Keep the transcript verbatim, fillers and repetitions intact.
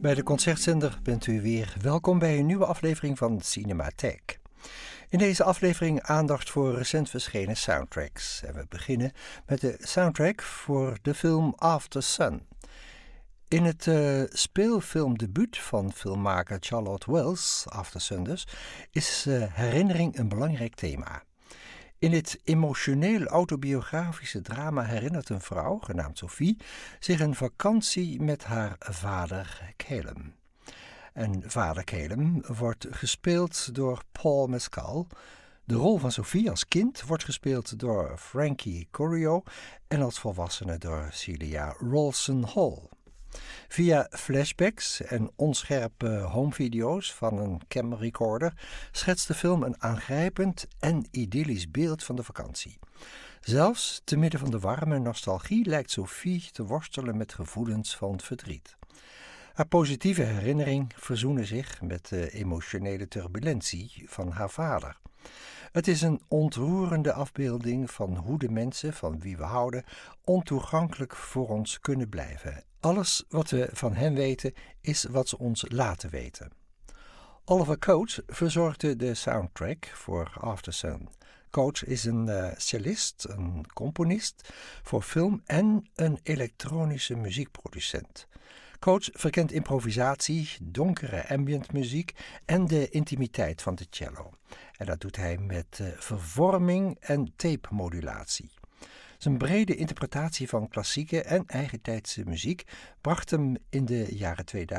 Bij de Concertzender bent u weer welkom bij een nieuwe aflevering van Cinematheek. In deze aflevering aandacht voor recent verschenen soundtracks. En we beginnen met de soundtrack voor de film After Sun. In het uh, speelfilmdebuut van filmmaker Charlotte Wells, After Sun dus, is uh, herinnering een belangrijk thema. In dit emotioneel autobiografische drama herinnert een vrouw, genaamd Sophie, zich een vakantie met haar vader Caleb. En vader Caleb wordt gespeeld door Paul Mescal. De rol van Sophie als kind wordt gespeeld door Frankie Corio en als volwassene door Celia Rolson Hall. Via flashbacks en onscherpe homevideo's van een camrecorder schetst de film een aangrijpend en idyllisch beeld van de vakantie. Zelfs te midden van de warme nostalgie lijkt Sophie te worstelen met gevoelens van verdriet. Haar positieve herinnering verzoenen zich met de emotionele turbulentie van haar vader. Het is een ontroerende afbeelding van hoe de mensen van wie we houden ontoegankelijk voor ons kunnen blijven. Alles wat we van hen weten is wat ze ons laten weten. Oliver Coates verzorgde de soundtrack voor After Sun. Coates is een uh, cellist, een componist voor film en een elektronische muziekproducent. Coates verkent improvisatie, donkere ambientmuziek en de intimiteit van de cello. En dat doet hij met uh, vervorming en tape-modulatie. Zijn brede interpretatie van klassieke en eigentijdse muziek bracht hem in de jaren tweeduizend